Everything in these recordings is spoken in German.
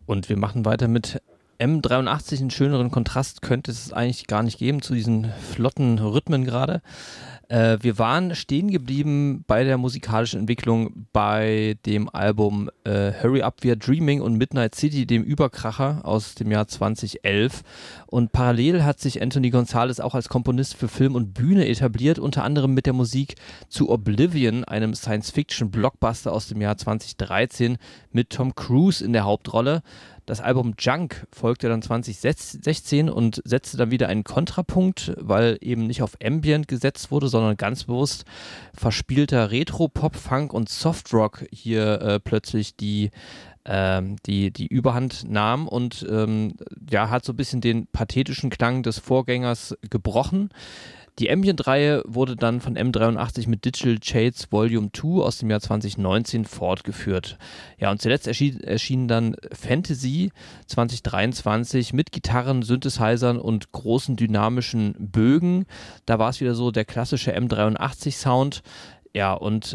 Und wir machen weiter mit M83. Einen schöneren Kontrast könnte es eigentlich gar nicht geben zu diesen flotten Rhythmen gerade. Wir waren stehen geblieben bei der musikalischen Entwicklung bei dem Album Hurry Up We Are Dreaming und Midnight City, dem Überkracher aus dem Jahr 2011. Und parallel hat sich Anthony Gonzalez auch als Komponist für Film und Bühne etabliert, unter anderem mit der Musik zu Oblivion, einem Science-Fiction-Blockbuster aus dem Jahr 2013 mit Tom Cruise in der Hauptrolle. Das Album Junk folgte dann 2016 und setzte dann wieder einen Kontrapunkt, weil eben nicht auf Ambient gesetzt wurde, sondern ganz bewusst verspielter Retro-Pop, Funk und Softrock hier plötzlich die Überhand nahm und hat so ein bisschen den pathetischen Klang des Vorgängers gebrochen. Die Ambient-Reihe wurde dann von M83 mit Digital Shades Volume 2 aus dem Jahr 2019 fortgeführt. Ja, und zuletzt erschien dann Fantasy 2023 mit Gitarren, Synthesizern und großen dynamischen Bögen. Da war es wieder so der klassische M83-Sound. Ja, und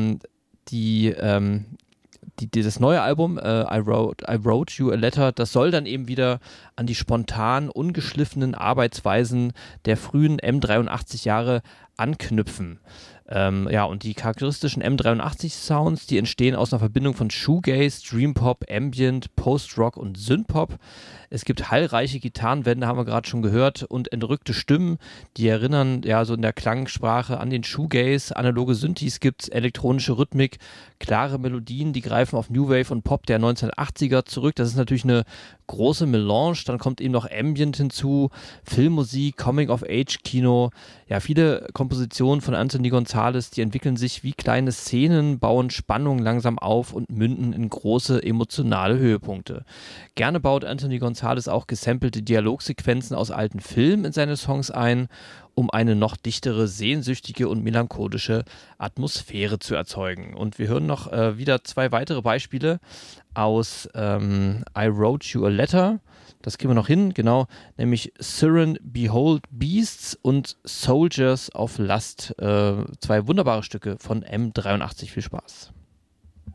dieses neue Album, I Wrote You a Letter, das soll dann eben wieder an die spontan ungeschliffenen Arbeitsweisen der frühen M83 Jahre anknüpfen. Und die charakteristischen M83-Sounds, die entstehen aus einer Verbindung von Shoegaze, Dreampop, Ambient, Post-Rock und Synthpop. Es gibt hallreiche Gitarrenwände, haben wir gerade schon gehört, und entrückte Stimmen, die erinnern ja so in der Klangsprache an den Shoegaze. Analoge Synthes gibt's, elektronische Rhythmik, klare Melodien, die greifen auf New Wave und Pop der 1980er zurück. Das ist natürlich eine große Melange. Dann kommt eben noch Ambient hinzu, Filmmusik, Coming-of-Age-Kino. Ja, viele Kompositionen von Anthony Gonzalez, die entwickeln sich wie kleine Szenen, bauen Spannung langsam auf und münden in große emotionale Höhepunkte. Gerne baut Anthony Gonzalez auch gesampelte Dialogsequenzen aus alten Filmen in seine Songs ein, um eine noch dichtere, sehnsüchtige und melancholische Atmosphäre zu erzeugen. Und wir hören noch wieder zwei weitere Beispiele aus I Wrote You a Letter. Das kriegen wir noch hin, genau, nämlich Siren Behold Beasts und Soldiers of Lust. Zwei wunderbare Stücke von M83. Viel Spaß.